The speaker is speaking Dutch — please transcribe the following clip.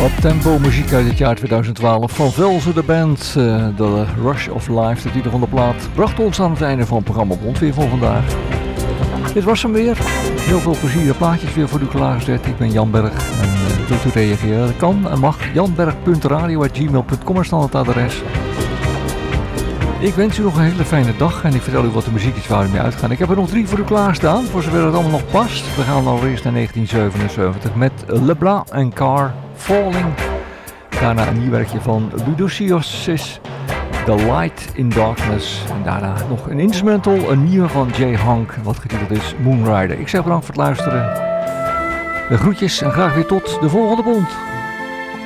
Tempo muziek uit het jaar 2012 van Velze de band. De Rush of Life, de titel van de plaat, bracht ons aan het einde van het programma Rondweer van vandaag. Dit was hem weer. Heel veel plezier, de plaatjes weer voor u klaargezet. Ik ben Jan Berg en wilt u reageren? Dat kan en mag. janberg.radio@gmail.com is dan het adres. Ik wens u nog een hele fijne dag en ik vertel u wat de muziek is waar we mee uitgaan. Ik heb er nog 3 voor u klaarstaan, voor zover het allemaal nog past. We gaan allereerst naar 1977 met LeBlanc en Carr, Falling. Daarna een nieuw werkje van Ludovius, The Light in Darkness. En daarna nog een instrumental, een nieuwe van Jay Hank, wat getiteld is Moonrider. Ik zeg bedankt voor het luisteren. De groetjes en graag weer tot de volgende bond.